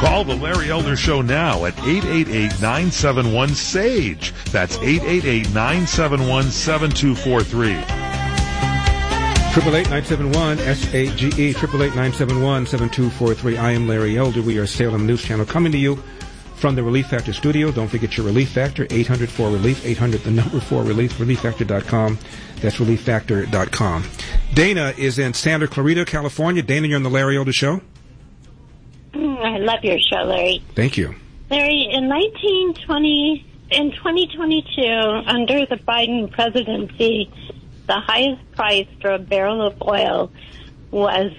Call the Larry Elder Show now at 888-971-SAGE. That's 888-971-7243. 888-971-SAGE, 888-971-7243. I am Larry Elder. We are Salem News Channel coming to you from the Relief Factor studio. Don't forget your Relief Factor, 800-4RELIEF, 800-4RELIEF, relieffactor.com. That's relieffactor.com. Dana is in Santa Clarita, California. Dana, you're on the Larry Elder Show. I love your show, Larry. Thank you. Larry, in 2022, under the Biden presidency, the highest price for a barrel of oil was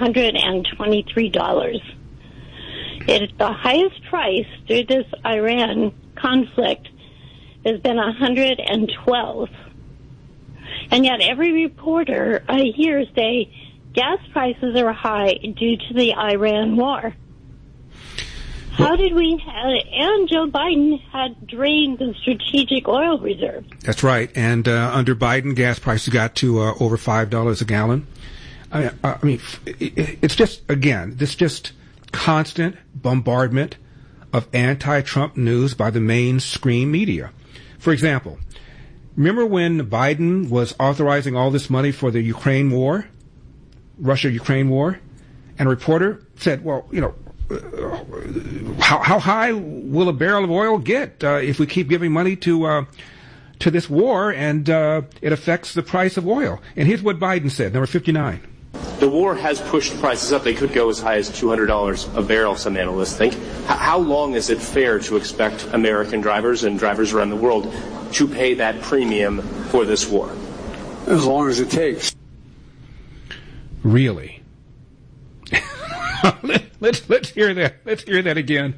$123. The highest price through this Iran conflict has been $112. And yet every reporter I hear say gas prices are high due to the Iran war. How did we and Joe Biden had drained the strategic oil reserve. That's right. And under Biden, gas prices got to over $5 a gallon. I mean, it's just, again, this just constant bombardment of anti-Trump news by the mainstream media. For example, remember when Biden was authorizing all this money for the Ukraine war, Russia-Ukraine war? And a reporter said, well, you know, how high will a barrel of oil get if we keep giving money to this war and it affects the price of oil? And here's what Biden said, number 59. The war has pushed prices up. They could go as high as $200 a barrel, some analysts think. How long is it fair to expect American drivers and drivers around the world to pay that premium for this war? As long as it takes. Really? Let's hear that. Let's hear that again.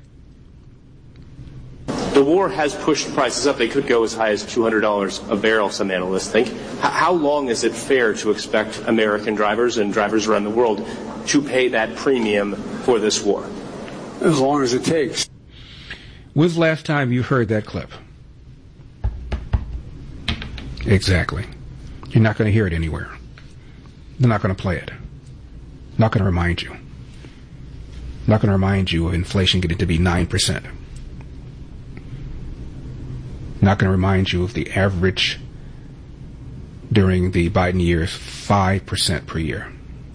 The war has pushed prices up. They could go as high as $200 a barrel, some analysts think. How long is it fair to expect American drivers and drivers around the world to pay that premium for this war? As long as it takes. When's the last time you heard that clip? Exactly. You're not going to hear it anywhere. They're not going to play it. Not going to remind you. Not going to remind you of inflation getting to be 9%. Not going to remind you of the average during the Biden years, 5% per year.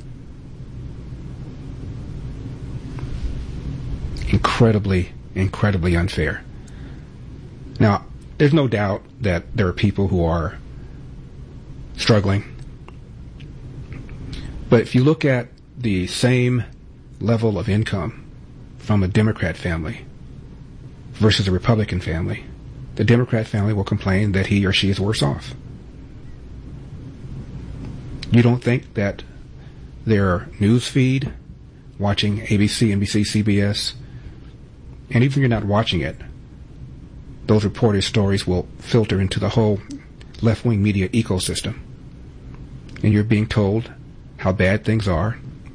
Incredibly, incredibly unfair. Now, there's no doubt that there are people who are struggling. But if you look at the same level of income from a Democrat family versus a Republican family, the Democrat family will complain that he or she is worse off. You don't think that their news feed, watching ABC, NBC, CBS, and even if you're not watching it, those reported stories will filter into the whole left-wing media ecosystem. And you're being told how bad things are.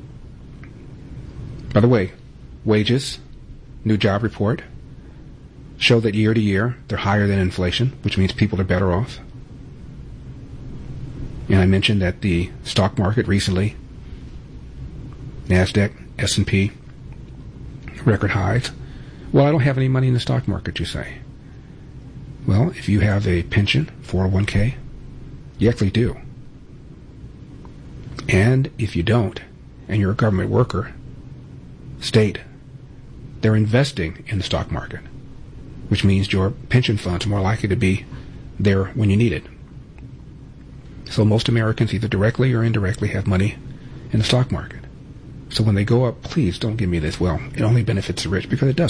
By the way, wages, new job report, show that year to year they're higher than inflation, which means people are better off. And I mentioned that the stock market recently, NASDAQ, S&P, record highs. Well, I don't have any money in the stock market, you say. Well, if you have a pension, 401k, you actually do. And if you don't, and you're a government worker, state, they're investing in the stock market, which means your pension funds are more likely to be there when you need it. So most Americans, either directly or indirectly, have money in the stock market. So when they go up, please don't give me this, well, it only benefits the rich, because it doesn't.